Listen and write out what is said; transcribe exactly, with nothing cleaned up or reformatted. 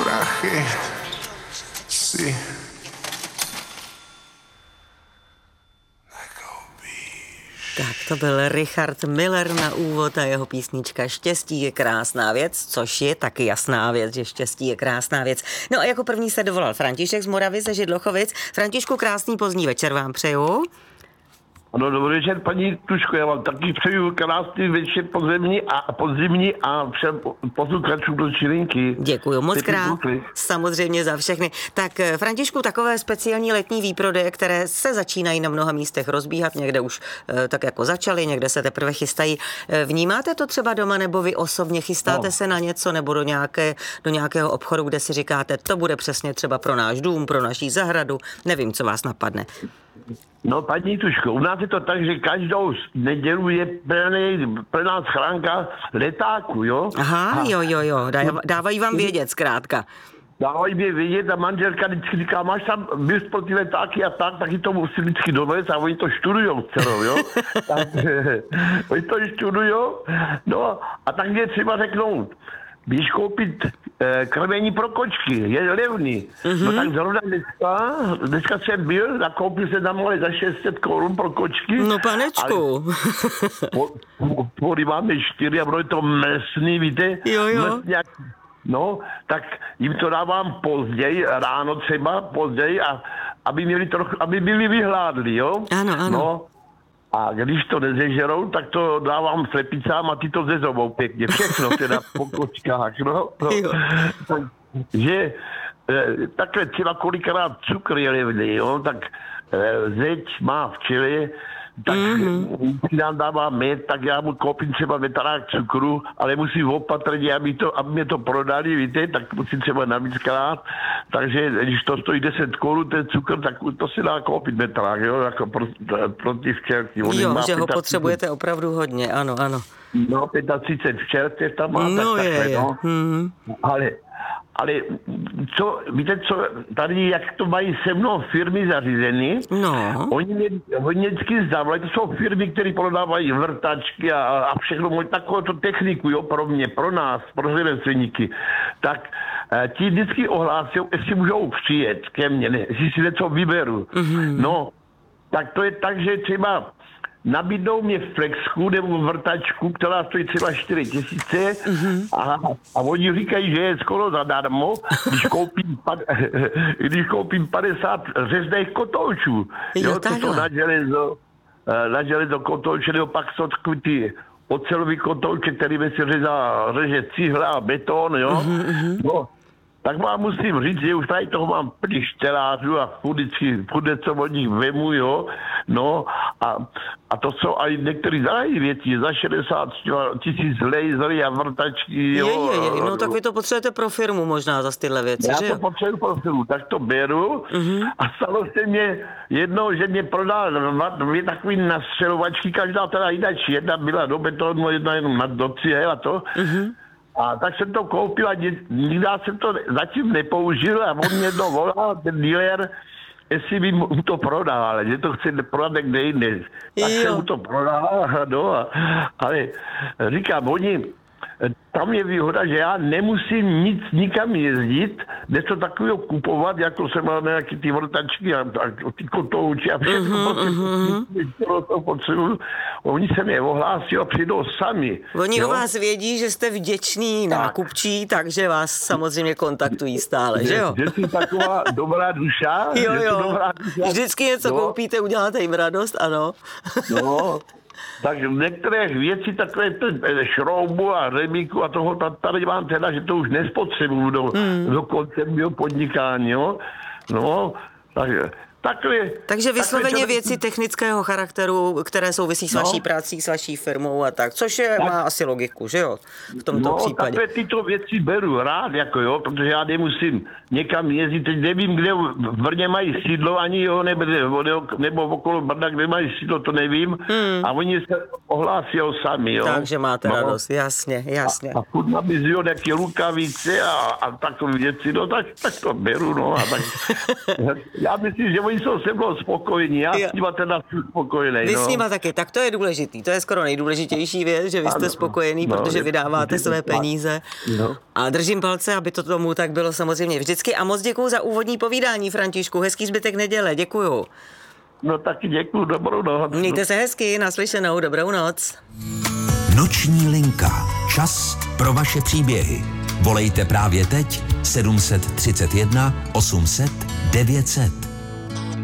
prachy si Tak to byl Richard Miller na úvod a jeho písnička Štěstí je krásná věc, což je taky jasná věc, že štěstí je krásná věc. No a jako první se dovolal František z Moravy ze Židlochovic. Františku, krásný pozdní večer vám přeju. Ano, dobrý večer, paní Tuško, já vám taky přeju krásný večer podzemní a podzimní a všem posluchačům do Čilinky. Děkuju moc krát, samozřejmě za všechny. Tak Františku, takové speciální letní výprodeje, které se začínají na mnoha místech rozbíhat, někde už tak jako začaly, někde se teprve chystají. Vnímáte to třeba doma, nebo vy osobně chystáte no. se na něco, nebo do, nějaké, do nějakého obchodu, kde si říkáte, to bude přesně třeba pro náš dům, pro naší zahradu, nevím, co vás napadne. No, paní Tuško, u nás je to tak, že každou nedělu je plný, plná schránka letáku, jo? Aha, jo, jo, jo, dávají vám vědět zkrátka. Dávají mě vědět a manželka vždycky říká, máš tam bys pro ty letáky a tak, taky to musí vždycky dovést a oni to študujou celou, jo? Tak, oni to študujou, no a tak mě třeba řeknou, běž koupit eh, krmení pro kočky, je levný. Mm-hmm. No tak zrovna dneska, dneska jsem byl, nakoupil jsem tam ale za šest set korun pro kočky. No panečku. Pory máme čtyři a bylo to mlsný, víte? Jo, jo. Mlsný, jak, no, tak jim to dávám později, ráno třeba, později, a aby, měli trochu, aby byli vyhládli, jo? Ano, ano. No, a když to nezežerou, tak to dávám slepicám a ty to zezobou pěkně. Všechno teda po kočkách, no. no. Takže takhle třeba kolikrát cukr je levný, jo, tak zeď má včely, tak mm-hmm. nám dává med, tak já mu koupím třeba metrák cukru, ale musím opatrně, aby, to, aby mě to prodali, víte, tak musím třeba navíckrát, takže když to stojí deset korun, ten cukr, tak to si dá koupit metrák, jo, jako pro, pro ty včelky. Jo, že ho pětadvacet potřebujete opravdu hodně, ano, ano. No, pětadvacet včelstev tam má, no, tak je, takhle, je. no. Mm-hmm. Ale Ale co, víte co, tady jak to mají se mnou firmy zařízeny, no. oni mě, oni vždycky zavolají, to jsou firmy, které prodávají vrtačky a, a všechno, takovou to techniku, jo, pro mě, pro nás, pro řemeslníky, tak eh, ti vždycky ohlásí, jestli můžou přijet ke mně, ne, jestli si něco vyberu. Mm-hmm. No, tak to je tak, že třeba nabídnou mě flexku nebo vrtačku, která stojí třeba čtyři tisíce mm-hmm. a, a oni říkají, že je skoro zadarmo, když koupím, když koupím padesát řezných kotoučů. Jo, jo, to jsou na železo, na železo kotouče, nebo pak jsou takový ty ocelový kotouče, kterými se řezá, řeže cihla a beton, jo. Mm-hmm. No, tak vám musím říct, že už tady toho mám plný štelářů a vždycky, co od nich vemu, jo. No a, a to jsou i některé drahé věci, za šedesát tisíc lasery a vrtačky, jo. Je, je, je. No tak vy to potřebujete pro firmu možná za tyhle věci, Já že to jo? potřebuji pro firmu, tak to beru uh-huh. a stalo se mě jednou, že mě prodal dvě takové nastřelovačky, každá teda jináč, jedna byla do betonu, jedna jenom na do cihel a to. Uh-huh. A tak jsem to koupil a nikdy jsem to zatím nepoužil a on mě jednou volal, ten dealer, jestli by mu to prodal, ale že to chce prodat někde jinde. Tak jo. jsem mu to prodal, no, ale říkám, oni, tam je výhoda, že já nemusím nic nikam jezdit, něco takového kupovat, jako jsem mal nějaký ty vrtačky a, a ty kotouči a všechno, uh-huh, uh-huh. to potřebuju. Oni se mě ohlásí a přijdou sami. Oni jo? o vás vědí, že jste vděčný tak. nákupčí, takže vás samozřejmě kontaktují stále, že jo? Že jsi taková dobrá duša. Jo, jo. Dobrá duša. Vždycky něco no. koupíte, uděláte jim radost, ano. No. Takže v některých věcí takové šroubu a remíku a toho tady mám teda, že to už nespotřebuju do, hmm. do konce mého podnikání, jo. No, takže... Takhle, Takže vysloveně takhle, věci technického charakteru, které souvisí s no. vaší prací, s vaší firmou a tak, což je, tak, má asi logiku, že jo, v tomto no, případě. No, takhle tyto věci beru rád, jako jo, protože já nemusím někam jezdit, teď nevím, kde v Brně mají sídlo, ani jo, nebo, nebo okolo Brna, kde mají sídlo, to nevím, hmm. a oni se ohlásí sami, jo. Takže máte no. radost, jasně, jasně. A, a furt nabízí nějaké rukavice a, a takové věci, no tak, tak to beru, no, a tak, já myslím, že oni jsou se mnou spokojení, já jo. s nima teda jsem spokojený. Vy no. s nima taky, tak to je důležitý, to je skoro nejdůležitější věc, že vy jste ano, spokojený, no, protože vydáváte své peníze. No. A držím palce, aby to tomu tak bylo samozřejmě vždycky. A moc děkuju za úvodní povídání, Františku, hezký zbytek neděle, děkuju. No taky děkuju, dobrou noc. Mějte se hezky, naslyšenou, dobrou noc. Noční linka. Čas pro vaše příběhy. Volejte právě teď sedm set třicet jedna osm set devět set.